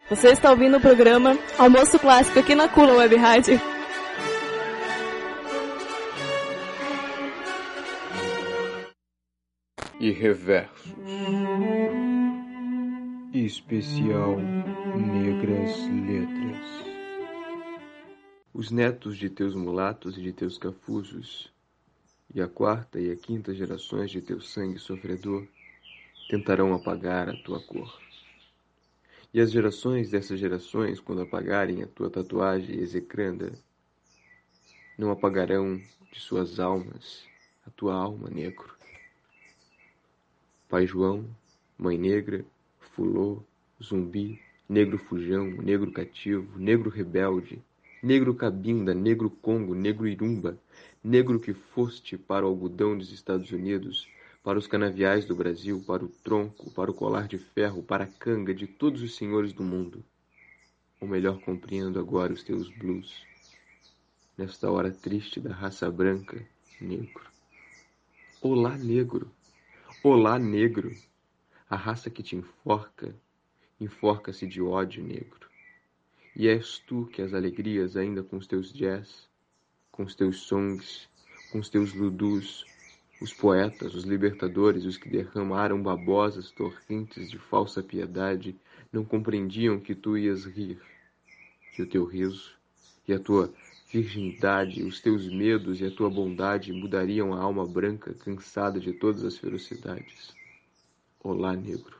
Você está ouvindo o programa Almoço Clássico aqui na Cula Web Rádio. E reversos. Especial Negras Letras. Os netos de teus mulatos e de teus cafuzos, e a quarta e a quinta gerações de teu sangue sofredor, tentarão apagar a tua cor. E as gerações dessas gerações, quando apagarem a tua tatuagem execranda, não apagarão de suas almas a tua alma, negro. Pai João, Mãe Negra, Fulô, Zumbi, Negro Fujão, Negro Cativo, Negro Rebelde, Negro Cabinda, Negro Congo, Negro Irumba, negro que foste para o algodão dos Estados Unidos, para os canaviais do Brasil, para o tronco, para o colar de ferro, para a canga de todos os senhores do mundo. Ou melhor, compreendo agora os teus blues, nesta hora triste da raça branca, negro. Olá, negro! Olá, negro! A raça que te enforca, enforca-se de ódio, negro. E és tu que as alegrias, ainda com os teus jazz, com os teus songs, com os teus ludus, os poetas, os libertadores, os que derramaram babosas torrentes de falsa piedade, não compreendiam que tu ias rir, que o teu riso e a tua virgindade, os teus medos e a tua bondade mudariam a alma branca cansada de todas as ferocidades. Olá, negro.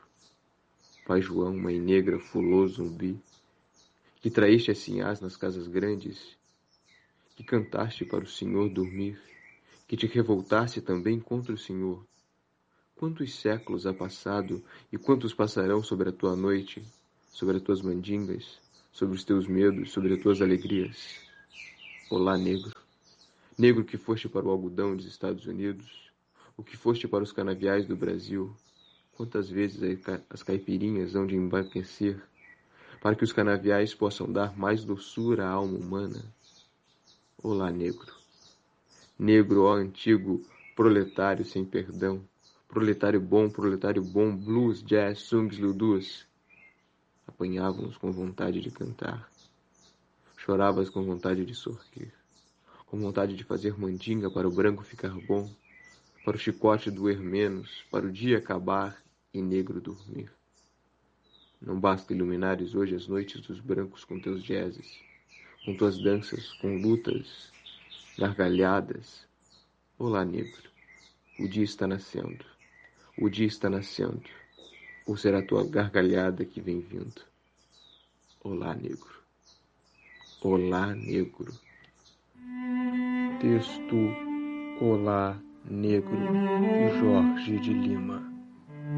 Pai João, Mãe Negra, Fulô, Zumbi, que traíste as sinhás nas casas grandes, que cantaste para o Senhor dormir, que te revoltaste também contra o Senhor. Quantos séculos há passado e quantos passarão sobre a tua noite, sobre as tuas mandingas, sobre os teus medos, sobre as tuas alegrias? Olá, negro. Negro que foste para o algodão dos Estados Unidos, o que foste para os canaviais do Brasil. Quantas vezes as caipirinhas hão de embarquecer para que os canaviais possam dar mais doçura à alma humana? Olá, negro. Negro, ó antigo proletário sem perdão, proletário bom, blues, jazz, songs, ludus. Apanhávamos com vontade de cantar, choravas com vontade de sorrir, com vontade de fazer mandinga para o branco ficar bom, para o chicote doer menos, para o dia acabar e negro dormir. Não basta iluminares hoje as noites dos brancos com teus jazzes, com tuas danças, com lutas, gargalhadas. Olá, negro. O dia está nascendo. O dia está nascendo. Ou será a tua gargalhada que vem vindo? Olá, negro. Olá, negro. Texto Olá, Negro, de Jorge de Lima.